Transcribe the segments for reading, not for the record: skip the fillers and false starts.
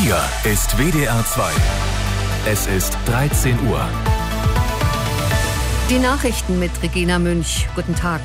Hier ist WDR 2. Es ist 13 Uhr. Die Nachrichten mit Regina Münch. Guten Tag.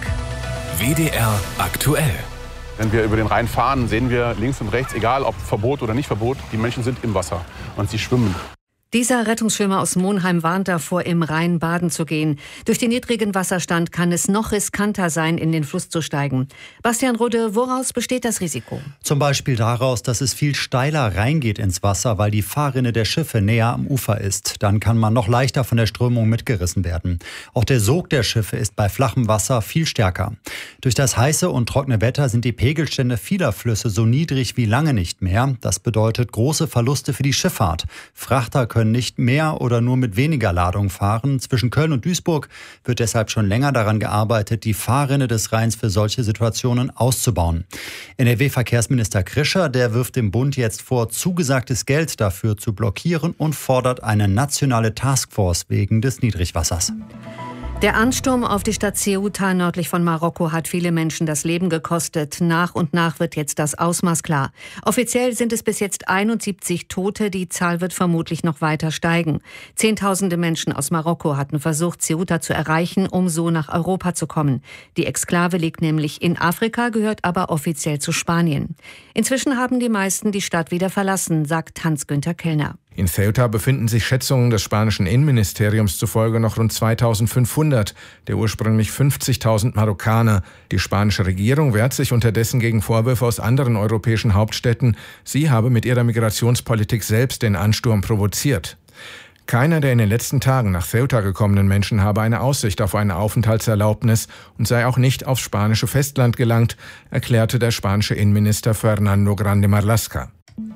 WDR aktuell. Wenn wir über den Rhein fahren, sehen wir links und rechts, egal ob Verbot oder nicht Verbot, die Menschen sind im Wasser und sie schwimmen. Dieser Rettungsschwimmer aus Monheim warnt davor, im Rhein baden zu gehen. Durch den niedrigen Wasserstand kann es noch riskanter sein, in den Fluss zu steigen. Bastian Rode, woraus besteht das Risiko? Zum Beispiel daraus, dass es viel steiler reingeht ins Wasser, weil die Fahrrinne der Schiffe näher am Ufer ist. Dann kann man noch leichter von der Strömung mitgerissen werden. Auch der Sog der Schiffe ist bei flachem Wasser viel stärker. Durch das heiße und trockene Wetter sind die Pegelstände vieler Flüsse so niedrig wie lange nicht mehr. Das bedeutet große Verluste für die Schifffahrt. Frachter können nicht mehr oder nur mit weniger Ladung fahren. Zwischen Köln und Duisburg wird deshalb schon länger daran gearbeitet, die Fahrrinne des Rheins für solche Situationen auszubauen. NRW-Verkehrsminister Krischer, der wirft dem Bund jetzt vor, zugesagtes Geld dafür zu blockieren und fordert eine nationale Taskforce wegen des Niedrigwassers. Der Ansturm auf die Stadt Ceuta nördlich von Marokko hat viele Menschen das Leben gekostet. Nach und nach wird jetzt das Ausmaß klar. Offiziell sind es bis jetzt 71 Tote. Die Zahl wird vermutlich noch weiter steigen. Zehntausende Menschen aus Marokko hatten versucht, Ceuta zu erreichen, um so nach Europa zu kommen. Die Exklave liegt nämlich in Afrika, gehört aber offiziell zu Spanien. Inzwischen haben die meisten die Stadt wieder verlassen, sagt Hans-Günther Kellner. In Ceuta befinden sich Schätzungen des spanischen Innenministeriums zufolge noch rund 2500, der ursprünglich 50.000 Marokkaner. Die spanische Regierung wehrt sich unterdessen gegen Vorwürfe aus anderen europäischen Hauptstädten. Sie habe mit ihrer Migrationspolitik selbst den Ansturm provoziert. Keiner der in den letzten Tagen nach Ceuta gekommenen Menschen habe eine Aussicht auf eine Aufenthaltserlaubnis und sei auch nicht aufs spanische Festland gelangt, erklärte der spanische Innenminister Fernando Grande Marlaska.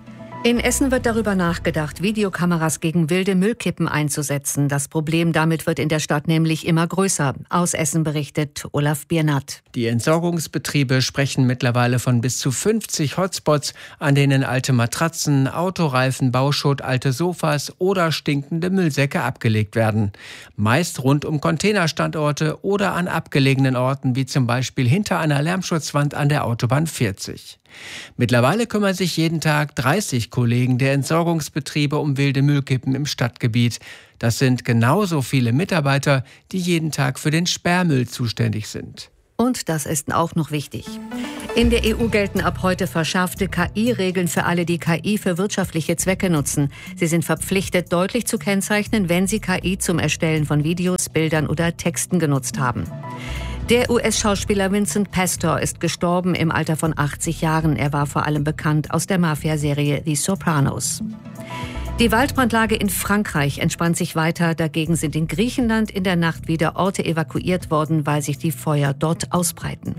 In Essen wird darüber nachgedacht, Videokameras gegen wilde Müllkippen einzusetzen. Das Problem damit wird in der Stadt nämlich immer größer. Aus Essen berichtet Olaf Biernat. Die Entsorgungsbetriebe sprechen mittlerweile von bis zu 50 Hotspots, an denen alte Matratzen, Autoreifen, Bauschutt, alte Sofas oder stinkende Müllsäcke abgelegt werden. Meist rund um Containerstandorte oder an abgelegenen Orten, wie zum Beispiel hinter einer Lärmschutzwand an der Autobahn 40. Mittlerweile kümmern sich jeden Tag 30 Kollegen der Entsorgungsbetriebe um wilde Müllkippen im Stadtgebiet. Das sind genauso viele Mitarbeiter, die jeden Tag für den Sperrmüll zuständig sind. Und das ist auch noch wichtig. In der EU gelten ab heute verschärfte KI-Regeln für alle, die KI für wirtschaftliche Zwecke nutzen. Sie sind verpflichtet, deutlich zu kennzeichnen, wenn sie KI zum Erstellen von Videos, Bildern oder Texten genutzt haben. Der US-Schauspieler Vincent Pastor ist gestorben im Alter von 80 Jahren. Er war vor allem bekannt aus der Mafia-Serie The Sopranos. Die Waldbrandlage in Frankreich entspannt sich weiter. Dagegen sind in Griechenland in der Nacht wieder Orte evakuiert worden, weil sich die Feuer dort ausbreiten.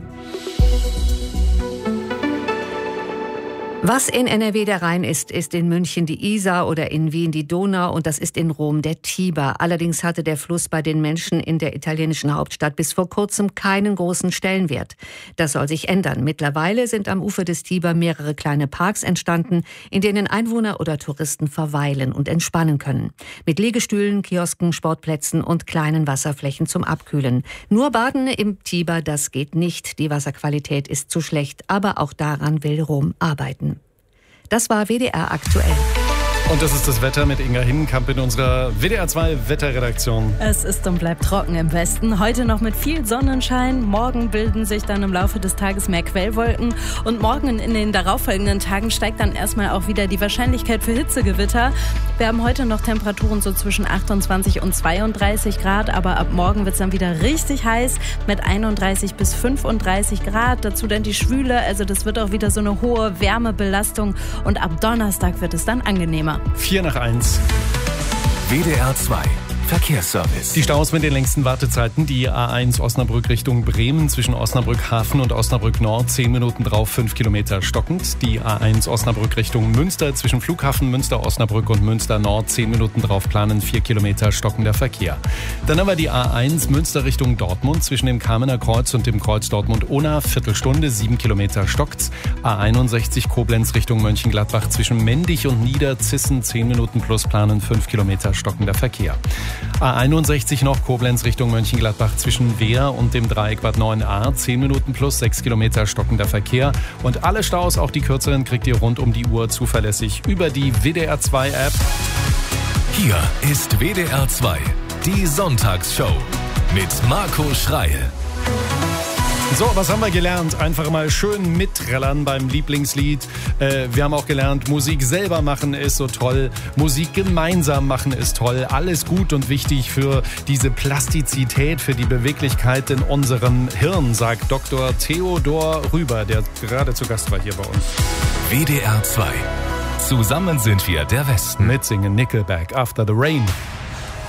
Was in NRW der Rhein ist, ist in München die Isar oder in Wien die Donau und das ist in Rom der Tiber. Allerdings hatte der Fluss bei den Menschen in der italienischen Hauptstadt bis vor kurzem keinen großen Stellenwert. Das soll sich ändern. Mittlerweile sind am Ufer des Tiber mehrere kleine Parks entstanden, in denen Einwohner oder Touristen verweilen und entspannen können. Mit Liegestühlen, Kiosken, Sportplätzen und kleinen Wasserflächen zum Abkühlen. Nur Baden im Tiber, das geht nicht. Die Wasserqualität ist zu schlecht, aber auch daran will Rom arbeiten. Das war WDR aktuell. Und das ist das Wetter mit Inga Hinnenkamp in unserer WDR 2 Wetterredaktion. Es ist und bleibt trocken im Westen. Heute noch mit viel Sonnenschein. Morgen bilden sich dann im Laufe des Tages mehr Quellwolken. Und morgen in den darauffolgenden Tagen steigt dann erstmal auch wieder die Wahrscheinlichkeit für Hitzegewitter. Wir haben heute noch Temperaturen so zwischen 28 und 32 Grad. Aber ab morgen wird es dann wieder richtig heiß mit 31 bis 35 Grad. Dazu dann die Schwüle. Also das wird auch wieder so eine hohe Wärmebelastung. Und ab Donnerstag wird es dann angenehmer. 4:01. WDR 2 Verkehrsservice. Die Staus mit den längsten Wartezeiten, die A1 Osnabrück Richtung Bremen zwischen Osnabrück Hafen und Osnabrück Nord, 10 Minuten drauf, 5 Kilometer stockend. Die A1 Osnabrück Richtung Münster zwischen Flughafen Münster Osnabrück und Münster Nord, 10 Minuten drauf planen, 4 Kilometer stockender Verkehr. Dann haben wir die A1 Münster Richtung Dortmund zwischen dem Kamener Kreuz und dem Kreuz Dortmund-Ona, Viertelstunde, 7 Kilometer stockt's. A61 Koblenz Richtung Mönchengladbach zwischen Mendig und Niederzissen, 10 Minuten plus planen, 5 Kilometer stockender Verkehr. A61 noch Koblenz Richtung Mönchengladbach zwischen Wehr und dem Dreieck Bad 9a. 10 Minuten plus 6 Kilometer stockender Verkehr. Und alle Staus, auch die kürzeren, kriegt ihr rund um die Uhr zuverlässig über die WDR 2 App. Hier ist WDR 2, die Sonntagsshow mit Marco Schreil. So, was haben wir gelernt? Einfach mal schön mitträllern beim Lieblingslied. Wir haben auch gelernt, Musik selber machen ist so toll. Musik gemeinsam machen ist toll. Alles gut und wichtig für diese Plastizität, für die Beweglichkeit in unserem Hirn, sagt Dr. Theodor Rüber, der gerade zu Gast war hier bei uns. WDR 2. Zusammen sind wir der Westen. Mitsingen Nickelback, After the Rain.